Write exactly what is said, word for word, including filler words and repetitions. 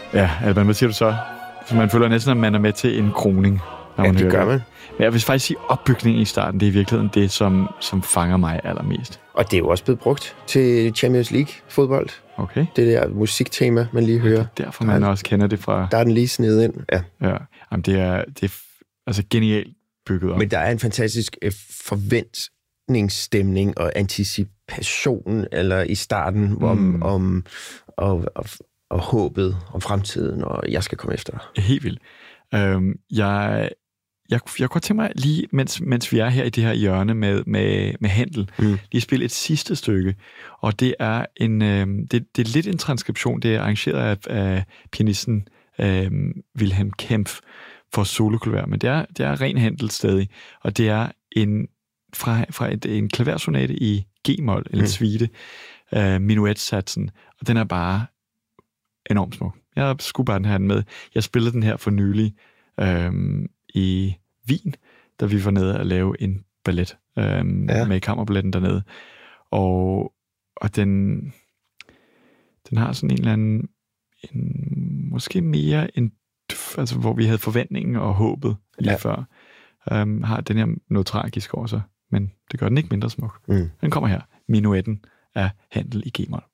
Ja, Alban, hvad siger du så? Så man føler næsten, at man er med til en kroning. Ja, det gør man. Men jeg vil faktisk sige, at opbygningen i starten, det er i virkeligheden det, som, som fanger mig allermest. Og det er jo også blevet brugt til Champions League-fodbold. Okay. Det der musiktema, man lige hører. Det er derfor, man også kender det fra... Der er den lige snedet ind, ja. Ja, jamen, det er, det er altså genialt bygget op. Men der er en fantastisk øh, forventningsstemning og anticipation eller i starten mm. om, om og, og, og håbet om fremtiden, og jeg skal komme efter dig. Helt vildt. Øhm, jeg, jeg, jeg kunne tænke mig lige, mens, mens vi er her i det her hjørne med, med, med Händel, mm. lige spille et sidste stykke, og det er en øhm, det, det er lidt en transkription, det er arrangeret af, af pianisten øhm, Wilhelm Kempff for soloklaver, men det er, det er ren Händel stadig, og det er en fra, fra et, en klaversonate i G-mol, eller en mm. suite, øh, minuetsatsen, og den er bare enormt smuk. Jeg skulle bare have den med. Jeg spillede den her for nylig øhm, i Wien, da vi var nede og lave en ballet øhm, ja. med kammerballetten dernede. Og, og den, den har sådan en eller anden, en, måske mere en, altså hvor vi havde forventningen og håbet lige ja. før, øhm, har den her noget tragisk over sig, men det gør den ikke mindre smuk. Mm. Den kommer her, Minuetten af Händel i G-mol.